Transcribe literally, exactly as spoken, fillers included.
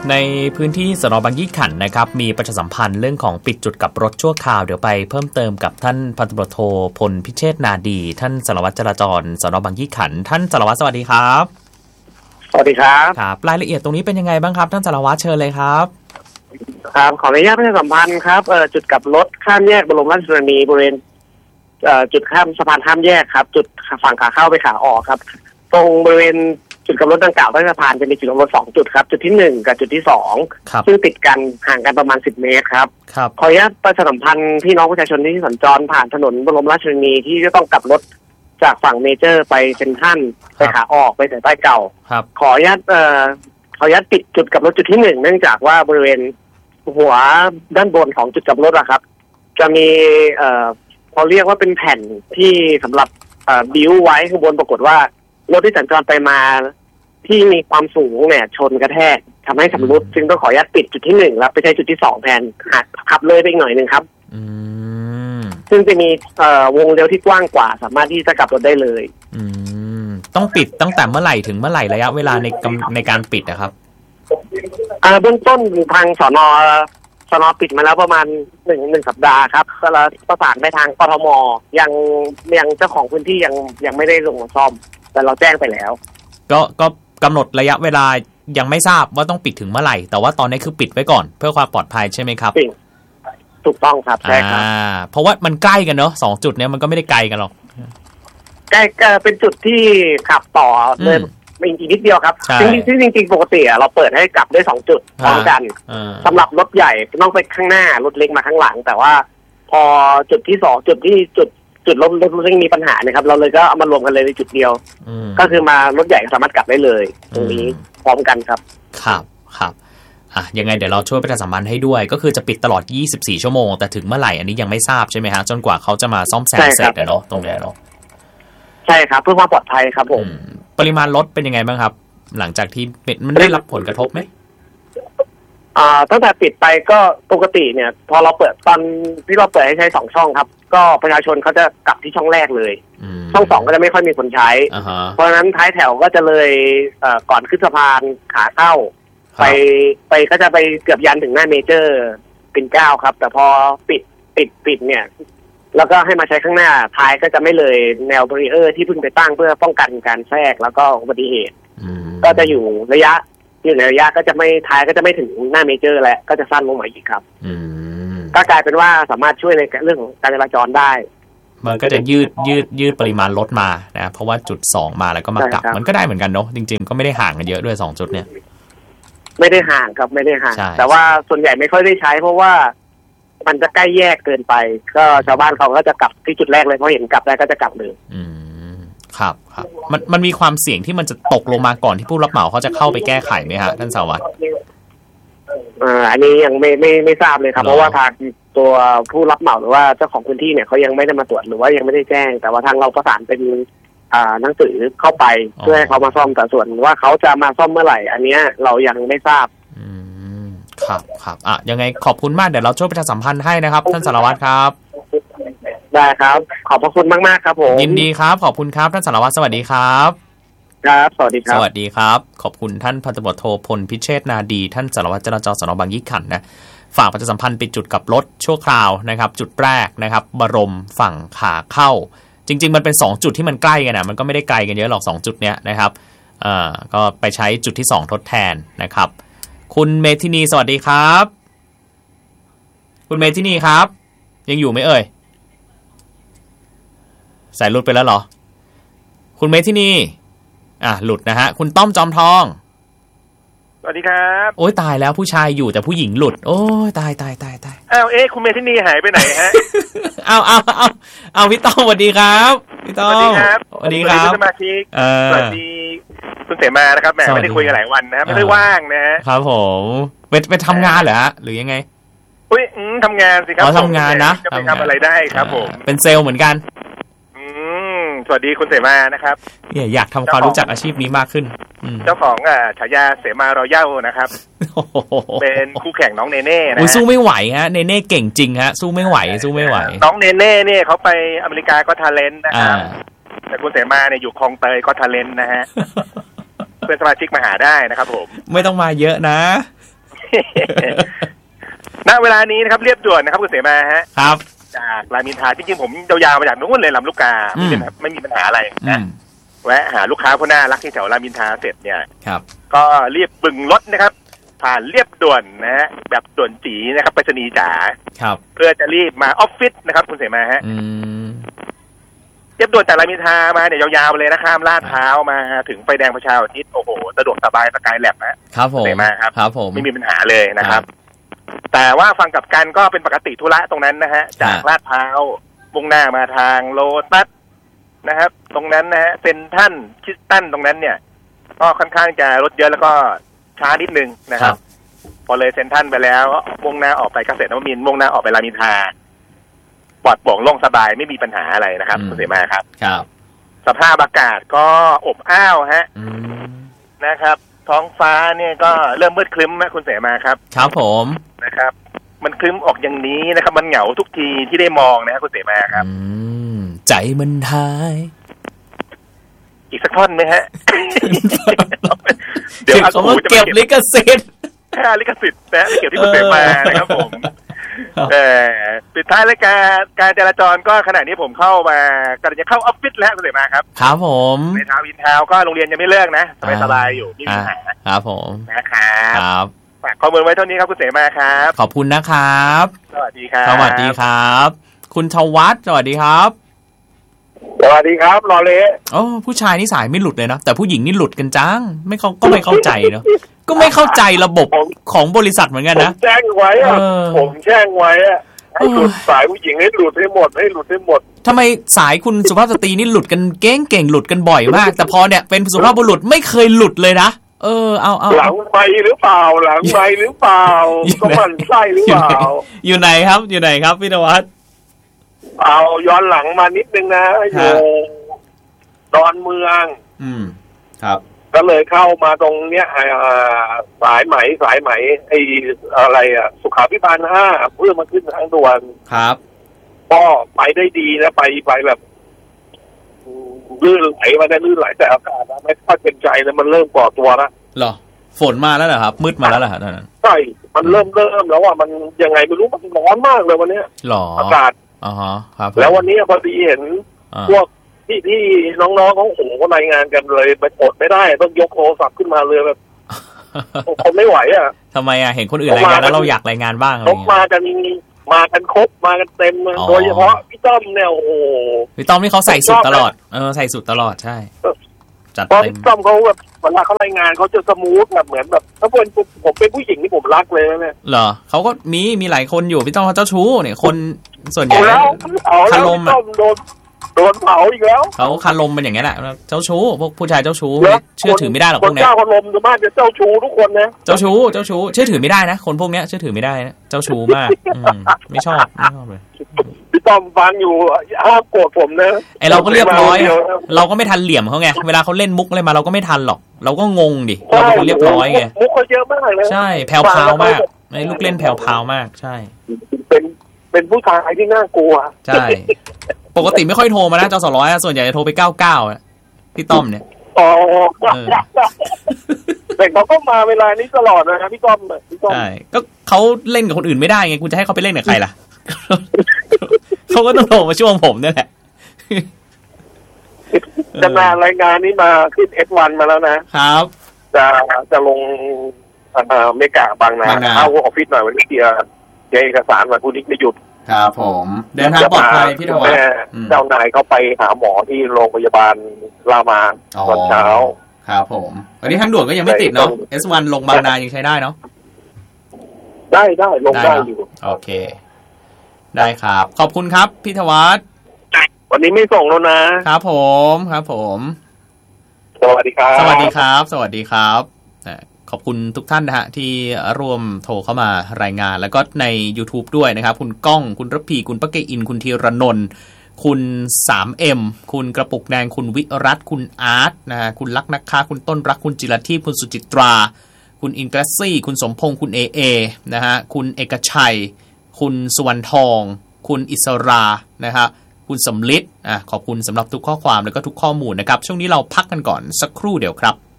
ในพื้นที่สน.บางยี่ขันธ์นะครับมีประชาสัมพันธ์เรื่องของปิดจุดกลับรถชั่วคราวเดี๋ยวไปเพิ่มเติมกับท่านพันตำรวจโทพลพิเชษฐ์นาดีท่านสารวัตรจราจรสน.บางยี่ขันธ์ท่านสารวัตรสวัสดีครับสวัสดีครับครับรายละเอียดตรงนี้เป็นยังไงบ้างครับท่านสารวัตรเชิญเลยครับครับขออนุญาตประชาสัมพันธ์ครับเอ่อจุดกลับรถข้ามแยกบรมราชชนนีบริเวณเอ่อจุดข้ามสะพานข้ามแยกครับจุดฝั่งขาเข้าไปขาออกครับตรงบริเวณจุดกลับรถดังกล่าวใต้สะพานจะมีจุดกลับรถสองจุดครับจุดที่หนึ่งกับจุดที่สองซึ่งติดกันห่างกันประมาณสิบเมตรครับขออนุญาตประชาสัมพันธ์พี่น้องประชาชนที่สัญจรผ่านถนนบรมราชชนนีที่จะต้องกลับรถจากฝั่งเมเจอร์ไปเซ็นทรัลไปขาออกไปสายใต้เก่าขออนุญาตเอ่อขออนุญาตปิดจุดกลับรถจุดที่หนึ่งเนื่องจากว่าบริเวณหัวด้านบนของจุดกลับรถอะครับจะมีเอ่อเขาเรียกว่าเป็นแผ่นที่สำหรับเอ่อบิ้วไว้ข้างบนปรากฏว่ารถที่สัญจรไปมาที่มีความสูงเนี่ยชนกระแทกทำให้ชำรุดจึงต้องขออนุญาตปิดจุดที่หนึ่งแล้วไปใช้จุดที่สองแทนหักขับเลยไปอีกหน่อยนึงครับซึ่งจะมีเอ่อวงเลี้ยวที่กว้างกว่าสามารถที่จะกลับรถได้เลยอืมต้องปิดตั้งแต่เมื่อไหร่ถึงเมื่อไหร่ระยะเวลาในในการปิดนะครับอ่าเบื้องต้นทางสน.สน.ปิดมาแล้วประมาณหนึ่งหนึ่งสัปดาห์ครับก็แล้วประสานไปทางกทม.ยังยังเจ้าของพื้นที่ยังยังไม่ได้ลงมาซ่อมแต่เราแจ้งไปแล้วก็ก็กำหนดระยะเวลายังไม่ทราบว่าต้องปิดถึงเมื่อไหร่แต่ว่าตอนนี้คือปิดไว้ก่อนเพื่อความปลอดภัยใช่ไหมครับถูกต้องครับใช่ครับเพราะว่ามันใกล้กันเนอะสองจุดเนี้ยมันก็ไม่ได้ไกลกันหรอกใกล้เป็นจุดที่ขับต่อเลยไม่อีกนิดเดียวครับจริงจริงจริงปกติเราเปิดให้กลับได้สองจุดพร้อมกันสำหรับรถใหญ่ต้องไปข้างหน้ารถเล็กมาข้างหลังแต่ว่าพอจุดที่สองจุดที่จุดจุดรถรถเล็กมีปัญหานะครับเราเลยก็เอามารวมกันเลยในจุดเดียวก็คือมารถใหญ่สามารถกลับได้เลยตรงนี้พร้อมกันครับครับครับอ่ะยังไงเดี๋ยวเราช่วยประชาสัมพันธ์ให้ด้วยก็คือจะปิดตลอดยี่สิบสี่ชั่วโมงแต่ถึงเมื่อไหร่อันนี้ยังไม่ทราบใช่ไหมฮะจนกว่าเขาจะมาซ่อมแซมเสร็จเนาะตรงนี้เนาะใช่ครับเพื่อความปลอดภัยครับผมปริมาณรถเป็นยังไงบ้างครับหลังจากที่มันได้รับผลกระทบไหมอ่าตั้งแต่ปิดไปก็ปกติเนี่ยพอเราเปิดตอนที่เราเปิดให้ใช้สองช่องครับก็ประชาชนเขาจะกลับที่ช่องแรกเลยช่องสองก็จะไม่ค่อยมีคนใช้ uh-huh. เพราะฉะนั้นท้ายแถวก็จะเลยเอ่อก่อนขึ้นสะพานขาเข้า uh-huh. ไปไปก็จะไปเกือบยันถึงหน้าเมเจอร์ปิ่นเกล้าครับแต่พอปิดปิดปิดเนี่ยแล้วก็ให้มาใช้ข้างหน้าท้ายก็จะไม่เลยแนวบารีเออร์ที่เพิ่งไปตั้งเพื่อป้องกันการแทรกแล้วก็อุบัติเหตุ uh-huh. ก็จะอยู่ระยะอยู่ในระยะก็จะไม่ท้ายก็จะไม่ถึงหน้าเมเจอร์แล้วก็จะสั้นลงมาอีกครับ uh-huh. ก็กลายเป็นว่าสามารถช่วยในเรื่องของการจราจรได้มันก็จะยืดยืดยืดปริมาณรถมานะเพราะว่าจุดสองมาแล้วก็มากลับมันก็ได้เหมือนกันเนาะจริงๆก็ไม่ได้ห่างกันเยอะด้วยสองจุดเนี่ยไม่ได้ห่างครับไม่ได้ห่างแต่ว่าส่วนใหญ่ไม่ค่อยได้ใช้เพราะว่ามันจะใกล้แยกเกินไปก็ชาวบ้านเขาก็จะกลับที่จุดแรกเลยเพราะเห็นกลับได้ก็จะกลับเลยอืมครับครับมันมันมีความเสี่ยงที่มันจะตกลงมาก่อนที่ผู้รับเหมาเขาจะเข้าไปแก้ไขไหมฮะท่านสารวัตรอ่าอันนี้ยังไม่ไม่ไม่ทราบเลยครับเพราะว่าทางตัวผู้รับเหมาหรือว่าเจ้าของพื้นที่เนี่ยเขายังไม่ได้มาตรวจหรือว่ายังไม่ได้แจ้งแต่ว่าทางเราประสานเป็นอ่าหนังสือเข้าไปเพื่อให้เขามาซ่อมแต่ส่วนว่าเขาจะมาซ่อมเมื่อไหร่อันนี้เรายังไม่ทราบอืมครับครับอ่ะยังไงขอบคุณมากเดี๋ยวเราช่วยประชาสัมพันธ์ให้นะครับท่านสารวัตรครับได้ครับขอบพระคุณมากๆครับผมยินดีครับขอบคุณครับท่านสารวัตรสวัสดีครับครับสวัสดีครับสวัสดีครับขอบคุณท่านพันตำรวจโทพลพิเชษฐ์นาดีท่านสารวัตรจราจรสน.บางยี่ขันธ์นะฝากประชาสัมพันธ์ปิดจุดกับรถชั่วคราวนะครับจุดแรกนะครับบรมฝั่งขาเข้าจริงๆมันเป็นสองจุดที่มันใกล้กันนะมันก็ไม่ได้ไกลกันเยอะหรอกสองจุดเนี้ยนะครับอ่าก็ไปใช้จุดที่สองทดแทนนะครับคุณเมธินีสวัสดีครับคุณเมธินีครับยังอยู่ไหมเอ่ยสายหลุดไปแล้วเหรอคุณเมธินีอ่ะหลุดนะฮะคุณต้อมจอมทองสวัสดีครับโอ้ยตายแล้วผู้ชายอยู่แต่ผู้หญิงหลุดโอ้ยตายตายตายตายอ้าวเอ๊ะคุณเมธินีหายไปไหนฮะเอาเอาเอาเอาพี่ต้อมสวัสดีครับพี่ต้อมสวัสดีครับสวัสดีครับสมาชิกสวัสดีคุณเสมานะครับแหมไม่ได้คุยกันหลายวันนะไม่ได้ว่างนะฮะครับผมไปไปทำงานเหรอฮะหรือยังไงอุ้ยทำงานสิครับทำงานนะจะไปทำอะไรได้ครับผมเป็นเซลล์เหมือนกันสวัสดีคุณเสมานะครับเนี่ยอยากทำความรู้จักอาชีพนี้มากขึ้นเจ้าของอ่าฉายาเสมารอยัลนะครับเป็นคู่แข่งน้องเนเน่นะสู้ไม่ไหวฮะเนเน่เก่งจริงฮะสู้ไม่ไหวสู้ไม่ไหวน้องเนเน่เนี่ยเขาไปอเมริกาก็ทาเลนต์นะครับแต่คุณเสมาเนี่ยอยู่คลองเตยก็ทาเลนต์นะฮะเป็นสมาชิกมาหาได้นะครับผมไม่ต้องมาเยอะนะณเวลานี้นะครับเรียบด่วนนะครับคุณเสมาฮะครับจากรามอินทราจริงๆผมยาวๆมาจากนู้นเลยลำลูกกาไม่เป็นไม่มีปัญหาอะไรนะแวะหาลูกค้าผู้น่ารักที่แถวรามอินทราเสร็จเนี่ยครับก็รีบบึงรถนะครับผ่านเรียบด่วนนะฮะแบบด่วนจีนะครับไปรษณีย์จ๋าครับเพื่อจะรีบมาออฟฟิศนะครับคุณเสมาฮะอืมเรียบด่วนจากรามอินทรามาเนี่ยยาวๆเลยนะข้ามลาดพร้าวมาถึงไฟแดงประชาอุทิศโอ้โหสะดวกสบายสกายแลบนะครับผมเสมาครับครับผมไม่มีปัญหาเลยนะครับแต่ว่าฟังกับกันก็เป็นปกติธุระตรงนั้นนะฮะจากลาดพร้าวมุ่งหน้ามาทางโลตัสนะครับตรงนั้นนะฮะเซ็นทรัลคริสตัลตรงนั้นเนี่ยก็ค่อนข้างจะรถเยอะแล้วก็ช้านิดนึงนะครับพอเลยเซ็นทรัลไปแล้วมุ่งหน้าออกไปเกษตรนวมินทร์มุ่งหน้าออกไปรามอินทราปลอดโปร่งโล่งสบายไม่มีปัญหาอะไรนะครับคุณเสมาครับครับสภาพอากาศก็อบอ้าวฮะนะครับท้องฟ้าเนี่ยก็เริ่มมืดครึ้มนะคุณเสมาครับครับผมนะครับมันครึ้มออกอย่างนี้นะครับมันเหงาทุกทีที่ได้มองนะคุณเสมาครับใจมันหายอีกสักท่อนไหมฮะเดี๋ยวเขามาเก็บลิขสิทธิ์ลิขสิทธิ์นะเก็บที่คุณเสมานะครับผมแต่ปิดท้ายรายการการจราจรก็ขณะนี้ผมเข้ามากำลังจะเข้าออฟฟิศแล้วคุณเสมาครับครับผมในทาวน์อินทาวน์ก็โรงเรียนยังไม่เลิกนะสบายๆอยู่ไม่มีปัญหาครับผมนะครับครับฝากข้อมูลไว้เท่านี้ครับคุณเสมาครับขอบคุณนะครับสวัสดีครับสวัสดีครับคุณชวัฒน์สวัสดีครับสวัสดีครับรอเละโอ้ผู้ชายนี่สายไม่หลุดเลยนะแต่ผู้หญิงนี่หลุดกันจังไม่เขาก็ไม่เข้าใจเนาะก็ไม่เข้าใจระบบของบริษัทเหมือนกันนะผมแจ้งไว้อะผมแจ้งไว้อะให้หลุดสายผู้หญิงให้หลุดให้หมดให้หลุดให้หมดทำไมสายคุณสุภาพสตรีนี่หลุดกันเก่งเก่งหลุดกันบ่อยมากแต่พอเนี่ยเป็นสุภาพบุรุษไม่เคยหลุดเลยนะเออเอาเอาหลังไมค์หรือเปล่าหลังไมค์หรือเปล่าก็มันไส้หรือเปล่าอยู่ไหนครับอยู่ไหนครับพี่นวัฒน์เอาย้อนหลังมานิดนึงนะอยู่ดอนเมืองอืมครับก็เลยเข้ามาตรงเนี้ยสายไหมสายไหมไอ้อะไรอ่ะสุขาภิบาลห้าเพื่อมาขึ้นทางด่วนครับก็ไปได้ดีนะไปไปแบบลื่นไหลมาได้ลื่นไหลแต่อากาศไม่ค่อยเป็นใจนะมันเริ่มก่อตัวแล้วเหรอฝนมาแล้วเหรอครับมืดมาแล้วเหรอครับท่านใช่มันเริ่มเริ่มแล้วว่ามันยังไงไม่รู้มันร้อนมากเลยวันนี้อากาศอ๋อครับแล้ววันนี้พอดีเห็นพวกที่ที่น้องๆเขาโหรายงานกันเลยไปอดไม่ได้ต้องยกโทรศัพท์ขึ้นมาเลยแบบคนไม่ไหวอ่ะทำไมอ่ะเห็นคนอื่นรายงานแล้วเราอยากรายงานบ้างอะไรเงี้ยมากันมากันครบมากันเต็มโดยเฉพาะพี่ต้อมเนี่ยโอ้โหพี่ต้อมนี่เขาใส่สุดตลอดเออใส่สุดตลอดใช่จัดเต็มพี่ต้อมเขาแบบเวลาเขารายงานเขาจะสมูทแบบเหมือนแบบถ้าเป็นผมเป็นผู้หญิงนี่ผมรักเลยนะเนี่ยเหรอเขาก็มีมีหลายคนอยู่พี่ต้อมเขาเจ้าชู้เนี่ยคนส่วนใหญ่คารมอ่ะโดนโดนเผาอีกแล้วเขาคารมเป็นอย่างนี้แหละเจ้าชู้พวกผู้ชายเจ้าชู้เชื่อถือไม่ได้หรอกพวกนี้คนเจ้าคารมจะมากจะเจ้าชู้ทุกคนนะเจ้าชู้เจ้าชู้เชื่อถือไม่ได้นะคนพวกนี้เชื่อถือไม่ได้นะเจ้าชู้มากไม่ชอบไม่ชอบเลยพี่ต้อมฟังอยู่ห้ามโกรธผมนะไอเราก็เรียบร้อยเราก็ไม่ทันเหลี่ยมเขาไงเวลาเขาเล่นมุกอะไรมาเราก็ไม่ทันหรอกเราก็งงดิเราเป็นคนเรียบร้อยไงมุกเขาเยอะมากเลยใช่แผ่วพราวมากไอลูกเล่นแผ่วพราวมากใช่เป็นเป็นผู้ชายที่น่ากลัวใช่ปกติไม่ค่อยโทรมานะจสร้อยส่วนใหญ่จะโทรไปเก้าเก้าพี่ต้อมเนี่ยอ๋อแต่เขาก็มาเวลานี้ตลอดนะพี่ต้อมพี่ต้อมใช่ก็เขาเล่นกับคนอื่นไม่ได้ไงคุณจะให้เขาไปเล่นกับใครล่ะเขาก็ต้องโทรมาช่วงผมนี่แหละจะมารายงานนี้มาขึ้น เอส วัน มาแล้วนะครับจะจะลงเมกะบางนาเข้าออฟฟิศหน่อยวันนี้เกียร์เอกสารวันพรุ่งนี้ไม่หยุดครับผมเดินทางปลอดภัยพี่ธวัฒน์เจ้านายเขาไปหาหมอที่โรงพยาบาลรามาตอนเช้าครับผมวันนี้ทางด่วนก็ยังไม่ติดเนาะ เอส วัน ลงบางนายังใช้ได้เนาะได้ได้ลงได้อยู่โอเคได้ครับขอบคุณครับพี่ธวัฒน์วันนี้ไม่ส่งแล้วนะครับผมครับผมสวัสดีครับสวัสดีครับสวัสดีครับขอบคุณทุกท่านนะฮะที่ร่วมโทรเข้ามารายงานแล้วก็ใน YouTube ด้วยนะครับคุณก้องคุณระพีคุณปะเกอินคุณธีรนนท์คุณ ทรี เอ็ม คุณกระปุกแดงคุณวิรัตคุณอาร์ตนะฮะคุณลักนักค้าคุณต้นรักคุณจิรทีพคุณสุจิตราคุณอินกรซี่คุณสมพงษ์คุณเอเอนะฮะคุณเอกชัยคุณสุวรรณทองคุณอิสรานะฮะคุณสำลิดอ่ะขอบคุณสำหรับทุกข้อความแล้วก็ทุกข้อมูลนะครับช่วงนี้เราพักกันก่อนสักครู่เดียวครับ